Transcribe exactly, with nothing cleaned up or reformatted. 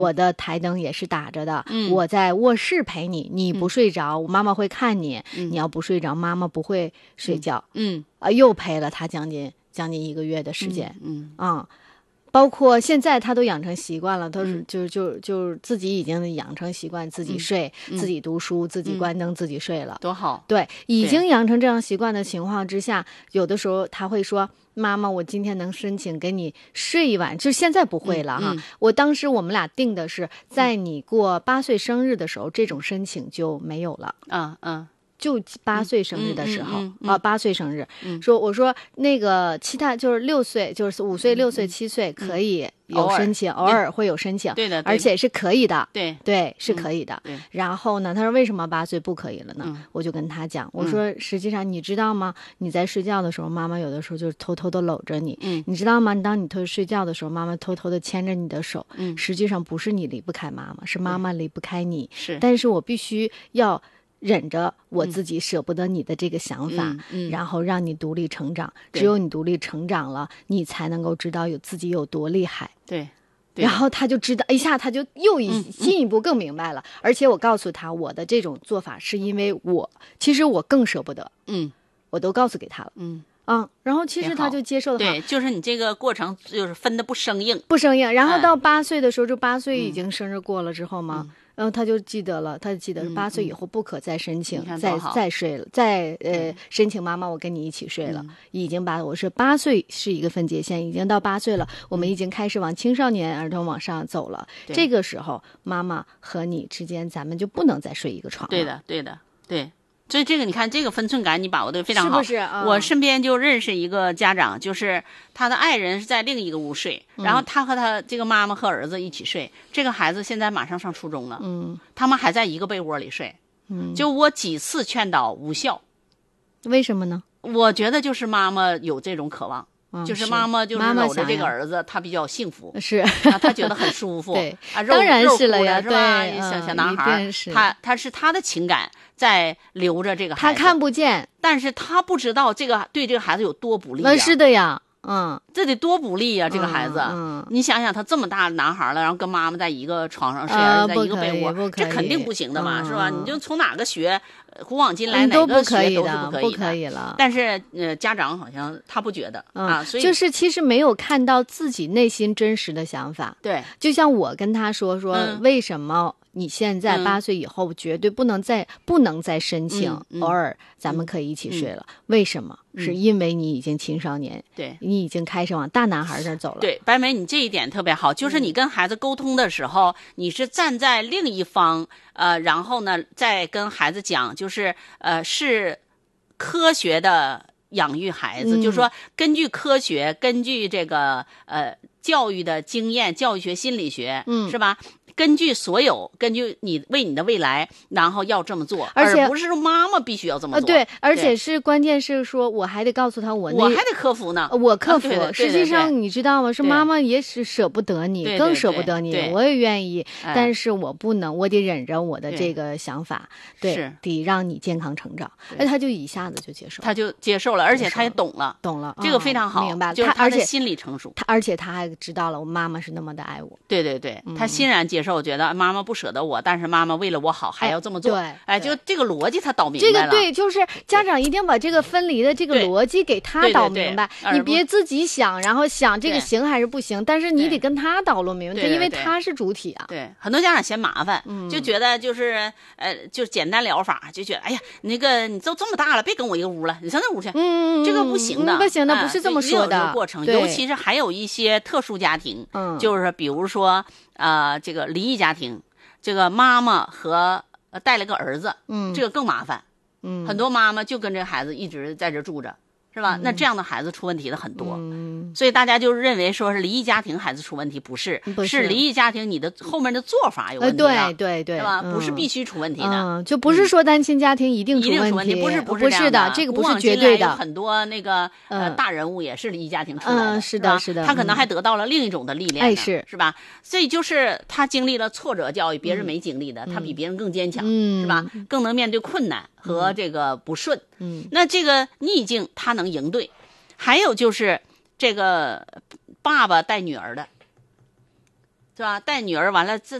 我的台灯也是打着的， 嗯、 我在卧室陪你，你不睡着，嗯、妈妈会看你、 嗯， 你要不睡着，妈妈不会睡觉。 嗯啊、呃，又陪了他将近将近一个月的时间。 嗯啊、嗯，包括现在他都养成习惯了，都是、 嗯、 就就就自己已经养成习惯，自己睡、 嗯、 自己读书、嗯、自己关灯、嗯、自己睡了， 多好。 对，已经养成这样习惯的情况之下，有的时候他会说，妈妈，我今天能申请给你睡一晚，就现在不会了哈、 嗯嗯、 我当时我们俩定的是在你过八岁生日的时候、嗯、这种申请就没有了。 嗯嗯， 就八岁生日的时候、 嗯嗯嗯嗯、 啊，八岁生日、 嗯、 说我说那个其他就是六岁，就是五岁、六岁、七岁可以有申请， 嗯、 偶尔会有申请， 对的， 而且是可以的， 对对，是可以的、 嗯。 然后呢，他说为什么八岁不可以了呢？ 嗯、 我就跟他讲，我说实际上你知道吗？你在睡觉的时候，妈妈有的时候就偷偷的搂着你， 嗯， 你知道吗？当你偷睡觉的时候，妈妈偷偷的牵着你的手， 嗯， 实际上不是你离不开妈妈，是妈妈离不开你， 是， 但是我必须要。忍着我自己舍不得你的这个想法、 嗯嗯、 然后让你独立成长，只有你独立成长了，你才能够知道有自己有多厉害。 对， 然后他就知道一下他就又一、嗯、进一步更明白了、嗯、而且我告诉他我的这种做法是因为我其实我更舍不得， 嗯， 我都告诉给他了， 嗯嗯，然后其实他就接受的， 对，就是你这个过程就是分的不生硬， 不生硬。然后到八岁的时候，就八岁已经生日过了之后嘛。 嗯然后他就记得了，他就记得八岁以后不可再申请， 嗯、 再再睡了，再呃申请妈妈我跟你一起睡了。嗯、已经把我是八岁是一个分界线，已经到八岁了，我们已经开始往青少年儿童往上走了。这个时候，妈妈和你之间，咱们就不能再睡一个床了。 对的，对的，对。所以这个你看，这个分寸感你把握的非常好， 是不是？嗯、 我身边就认识一个家长，就是他的爱人是在另一个屋睡， 嗯、 然后他和他这个妈妈和儿子一起睡。这个孩子现在马上上初中了， 嗯， 他们还在一个被窝里睡， 嗯， 就我几次劝导无效。 为什么呢？ 我觉得就是妈妈有这种渴望。 嗯、 就是妈妈就是搂着这个儿子，他比较幸福， 是啊，他觉得很舒服， 对啊， 当然是了呀， 是吧？ 对， 小小男孩， 嗯、 他他是他的情感在留着这个孩子，他看不见， 但是他不知道这个对这个孩子有多不利、啊。 那是的呀。嗯， 这得多不利呀、啊！这个孩子， 嗯， 你想想，他这么大的男孩了，然后跟妈妈在一个床上睡， 呃、 而且在一个被窝，这肯定不行的嘛， 嗯、 是吧？你就从哪个学古往今来，哪个学都是不可以的， 不可以了。 但是呃，家长好像他不觉得、 嗯、 啊，所以就是其实没有看到自己内心真实的想法。 对， 就像我跟他说说， 嗯、 为什么你现在八岁以后绝对不能再、嗯、不能再申请、 嗯嗯、 偶尔咱们可以一起睡了？嗯、为什么？是因为你已经青少年， 对， 你已经开始往大男孩这儿走了。 对，白梅，你这一点特别好，就是你跟孩子沟通的时候，嗯、你是站在另一方，呃，然后呢，再跟孩子讲，就是呃，是科学的养育孩子， 嗯、 就是说根据科学，根据这个呃教育的经验，教育学、心理学， 嗯， 是吧？根据所有，根据你为你的未来，然后要这么做， 而且而不是说妈妈必须要这么做。 呃、对，而且是关键是说，我还得告诉他我那我还得克服呢， 我克服。 啊、对对对实际上你知道吗？是妈妈也是舍不得你， 对对对更舍不得你。 对对我也愿意， 哎、 但是我不能，我得忍着我的这个想法，对， 是得让你健康成长。哎，他就一下子就接受了， 他就接受了，而且他也懂了， 懂了， 这个非常好， 嗯、明白了。 就是他的心理成熟， 他而且他还知道了我妈妈是那么的爱我。 对对对， 嗯、 他欣然接受，觉得妈妈不舍得我，但是妈妈为了我好还要这么做。 哎， 哎，就这个逻辑他导明白了。这个对，就是家长一定把这个分离的这个逻辑给他导明白。 对对对， 你别自己想，然后想这个行还是不行，但是你得跟他导论明白，因为他是主体啊。 对，很多家长嫌麻烦， 嗯、 就觉得就是呃，就简单疗法，就觉得哎呀，那个你都这么大了，别跟我一个屋了，你上那屋去。 嗯， 这个不行的， 嗯、不行的， 哎、 不是这么说的。 过程，尤其是还有一些特殊家庭， 嗯， 就是比如说呃，这个离异家庭。这个妈妈和呃带了个儿子， 嗯， 这个更麻烦， 嗯， 很多妈妈就跟这孩子一直在这住着，是吧？ 嗯、 那这样的孩子出问题的很多， 嗯， 所以大家就认为说是离异家庭孩子出问题，不是， 不是, 是离异家庭你的后面的做法有问题、 呃、对对对， 是吧、 嗯？ 不是必须出问题的， 嗯，就不是说单亲家庭一定出问题，不是不是是的，这个不是绝对的。 有很多那个呃、 嗯、 大人物也是离异家庭出来的， 嗯，是的，是的， 他可能还得到了另一种的历练， 哎，是是吧？所以就是他经历了挫折教育，别人没经历的， 嗯、 他比别人更坚强， 嗯， 是吧？更能面对困难和这个不顺， 嗯， 那这个逆境他能应对。还有就是这个爸爸带女儿的， 是吧？带女儿完了，这